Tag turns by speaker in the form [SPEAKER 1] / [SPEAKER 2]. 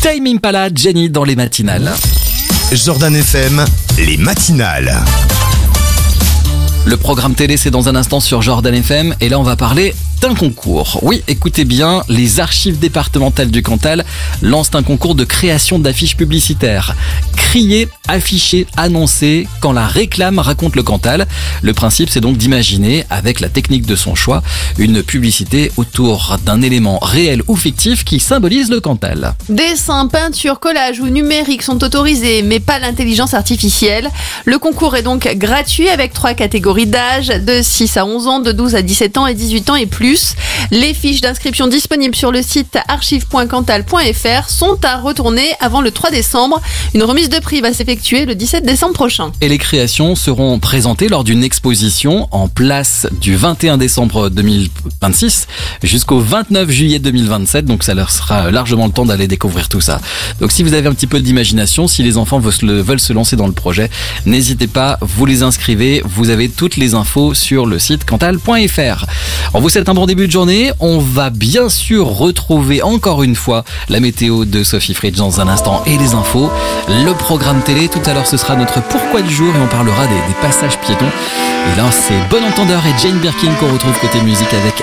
[SPEAKER 1] Tame Impala, Jenny dans les matinales.
[SPEAKER 2] Jordan FM, les matinales.
[SPEAKER 1] Le programme télé, c'est dans un instant sur Jordan FM. Et là, on va parler d'un concours. Oui, écoutez bien, les archives départementales du Cantal lancent un concours de création d'affiches publicitaires. Crier, afficher, annoncer quand la réclame raconte le Cantal. Le principe, c'est donc d'imaginer, avec la technique de son choix, une publicité autour d'un élément réel ou fictif qui symbolise le Cantal.
[SPEAKER 3] Dessins, peintures, collages ou numériques sont autorisés, mais pas l'intelligence artificielle. Le concours est donc gratuit avec 3 catégories d'âge, de 6 à 11 ans, de 12 à 17 ans et 18 ans et plus. Les fiches d'inscription disponibles sur le site archives.cantal.fr sont à retourner avant le 3 décembre. Une remise de prix va s'effectuer le 17 décembre prochain.
[SPEAKER 1] Et les créations seront présentées lors d'une exposition en place du 21 décembre 2026 jusqu'au 29 juillet 2027. Donc ça leur sera largement le temps d'aller découvrir tout ça. Donc si vous avez un petit peu d'imagination, si les enfants veulent se lancer dans le projet, n'hésitez pas, vous les inscrivez. Vous avez toutes les infos sur le site cantal.fr. On vous souhaite un bon début de journée. On va bien sûr retrouver encore une fois la météo de Sophie Fritsch dans un instant et les infos. Le programme télé, tout à l'heure ce sera notre pourquoi du jour et on parlera des passages piétons. Et là c'est Bon Entendeur et Jane Birkin qu'on retrouve côté musique avec